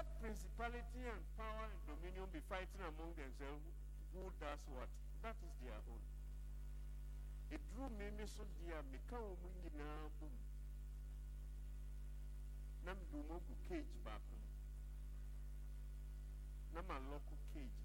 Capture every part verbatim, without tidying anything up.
let principality and power and dominion be fighting among themselves. Who does what? That is their own. It drew me so dear, me come now boom. Nam do mo cage back. Nam a local cage.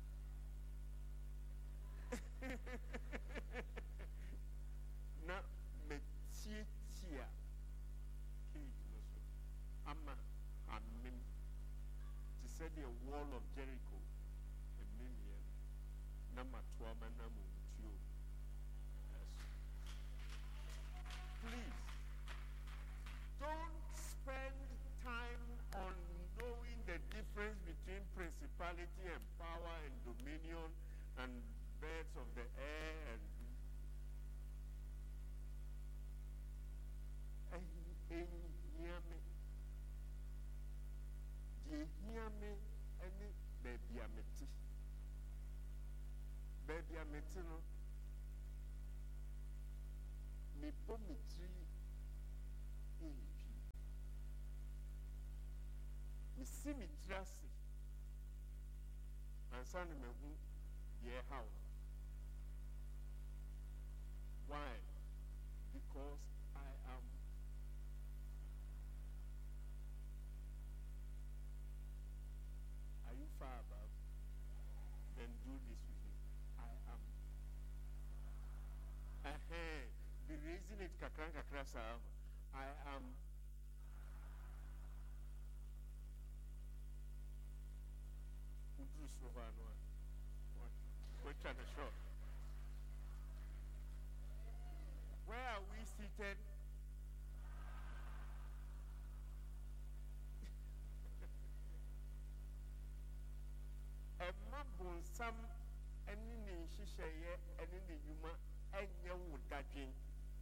Na me tia tia cage no so. Ama amen. To say the wall of Jericho. Amen. Nama tuama namu tio. Please, don't spend time on knowing the difference between principality and power and dominion and birds of the air and and hear me. Do you hear me? Any baby ameti. Baby ameti no. Me pometri eji. Me see me trasi. And son me who yeah how. Why? Because I am Are you far above? Then do this with me. I am ahead. Be raising it kakran kakra sir. I am Udrus Rovano. What? Which are the shop? Where are we seated? Emma Bonsam any name she share any yuma and you would that drink.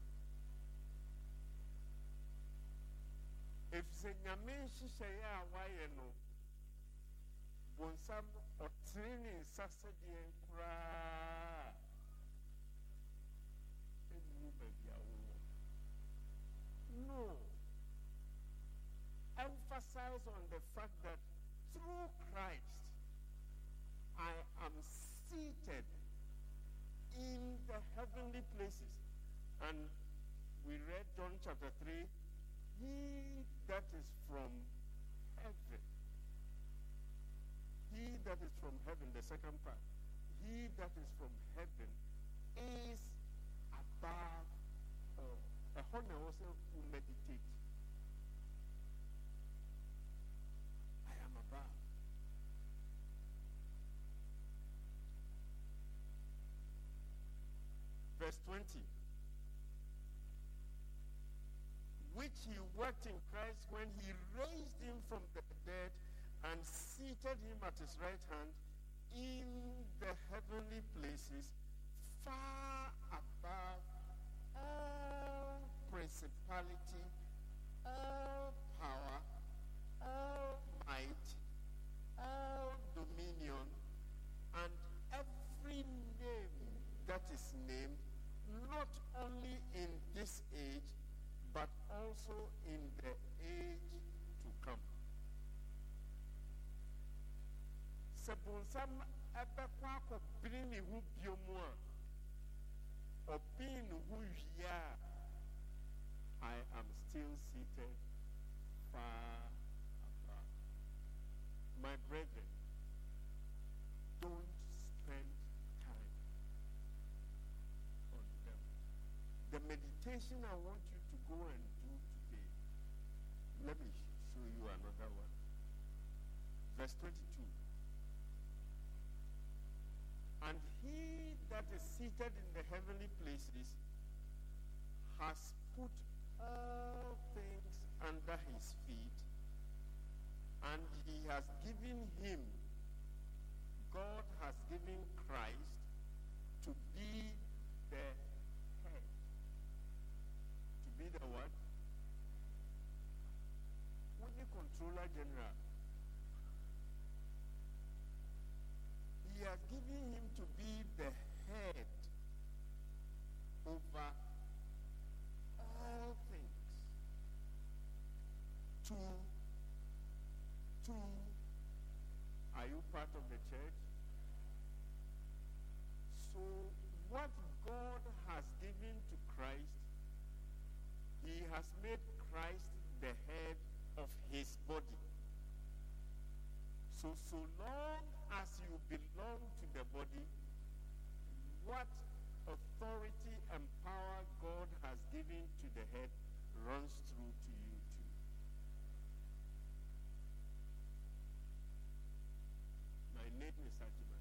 If the Yamin she share why you know Bonsam or training Sassadi and cry. No. Emphasize on the fact that through Christ, I am seated in the heavenly places. And we read John chapter three, he that is from heaven, he that is from heaven, the second part, he that is from heaven is above all. A honor also who meditate. I am above. Verse twenty. Which he worked in Christ when he raised him from the dead and seated him at his right hand in the heavenly places, far above all principality, all power, all might, all dominion, and every name that is named, not only in this age, but also in the age to come. Sebonsam ebekwa ko bring me hu biomu a obin hu hia I am still seated far above. My brethren, don't spend time on them. The meditation I want you to go and do today, let me show you another one. Verse twenty-two. And he that is seated in the heavenly places has put all things under his feet, and he has given him, God has given Christ to be the head. To be the what? When the controller general. He has given him to be the head over all things. To, to Are you part of the church? So what God has given to Christ, he has made Christ the head of his body. So, so long as you belong to the body, what authority and power God has given to the head runs through to you too. My name is Ajiman.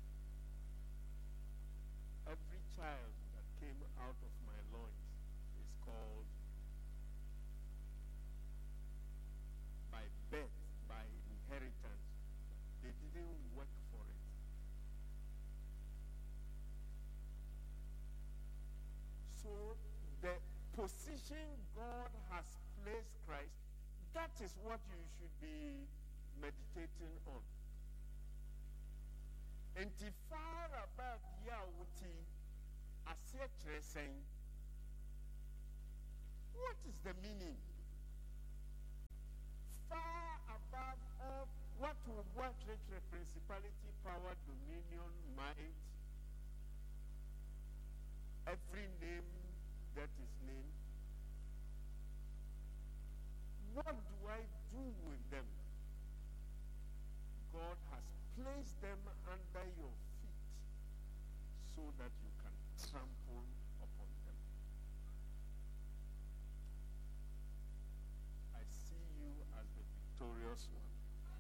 Every child that came out of my loins is called by birth, by inheritance. They didn't work for it. So the position God has placed Christ, that is what you should be meditating on. And far above Yahweh, Asya saying, what is the meaning? Far above all, what will what principality, power, dominion, might, every name that is named. What do I do with them? God has placed them under your feet so that you can trample upon them. I see you as the victorious one.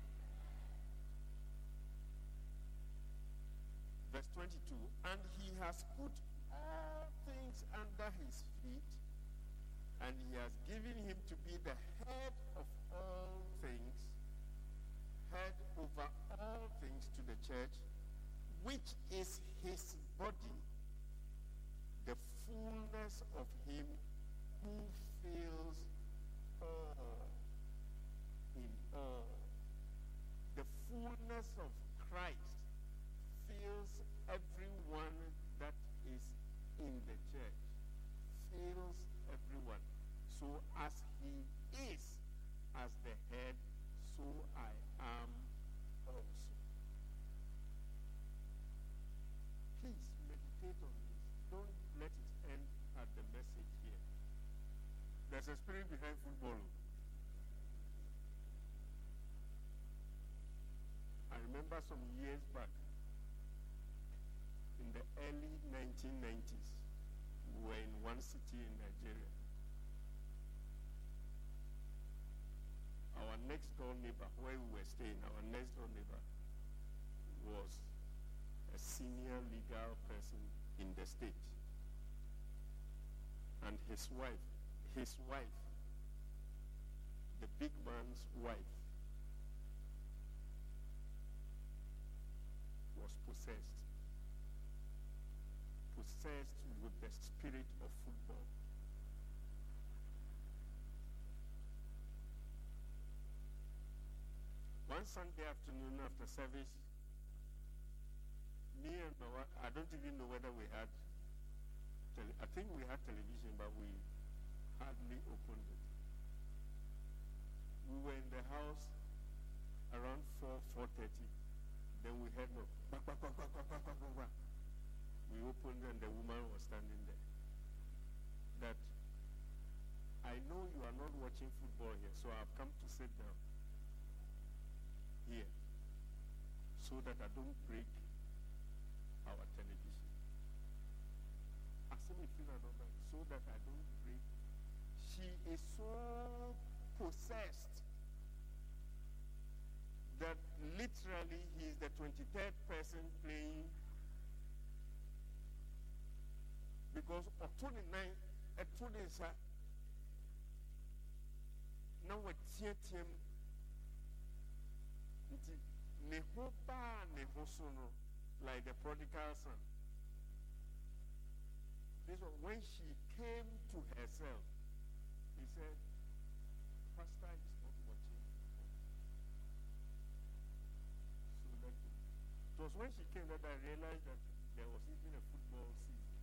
Verse twenty-two, and he has put all things under his feet, and he has given him to be the head of all things, head over all things to the church, which is his body, the fullness of him who fills all in all. The fullness of Christ fills everyone that is in the church, fills everyone. So as he is as the head, so I am also. Please meditate on this. Don't let it end at the message here. There's a spirit behind football. I remember some years back, in the early nineteen nineties, we were in one city in Nigeria. Our next door neighbor, where we were staying, our next door neighbor was a senior legal person in the state. And his wife, his wife, the big man's wife, was possessed. Possessed with the spirit of football. One Sunday afternoon after service, me and my wife, I don't even know whether we had, tele- I think we had television, but we hardly opened it. We were in the house around four, four thirty. Then we heard no, bah, bah, bah, bah, bah, bah, bah, bah, bah. We opened and the woman was standing there. That, I know you are not watching football here, so I've come to sit down here so that I don't break our television. So that I don't break. She is so possessed that literally he is the twenty-third person playing. Because twenty-nine, twenty-nine, now we're team. Nehoba nehosono, like the prodigal son. This one, when she came to herself, he said, Pastor is not watching. So that it was when she came that I realized that there was even a football season.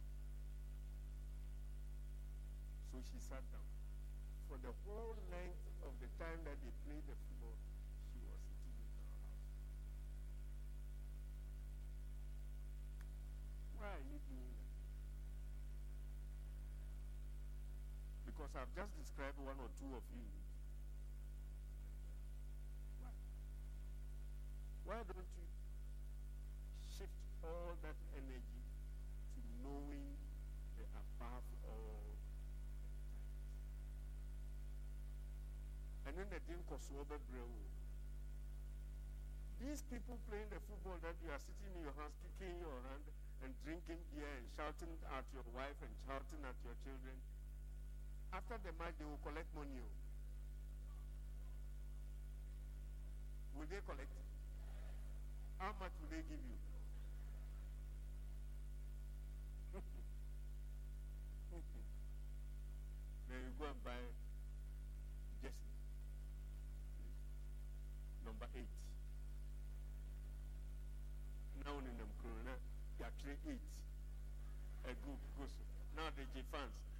So she sat down. For the whole length of the time that they played the football, she was sitting in her house. because I've just described one or two of you. Why? Why don't you shift all that energy to knowing the above all times? And then the thing costs over brain. These people playing the football that you are sitting in your house, kicking your hand and drinking beer and shouting at your wife and shouting at your children, after the match they will collect money. Will they collect? How much will they give you? Then you go and buy Jesse, number eight. Now in them corona, they actually eight. A group goes. Now the J fans.